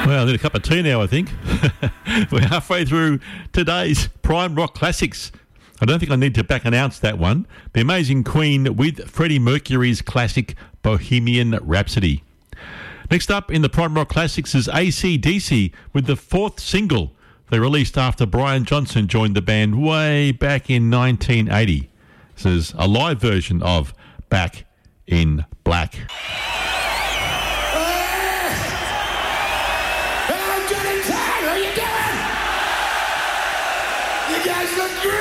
Well, I need a cup of tea now, I think. We're halfway through today's Prime Rock Classics. I don't think I need to back announce that one. The Amazing Queen with Freddie Mercury's classic Bohemian Rhapsody. Next up in the Prime Rock Classics is AC/DC with the fourth single they released after Brian Johnson joined the band way back in 1980. This is a live version of Back in Black. How you doing? You guys look great!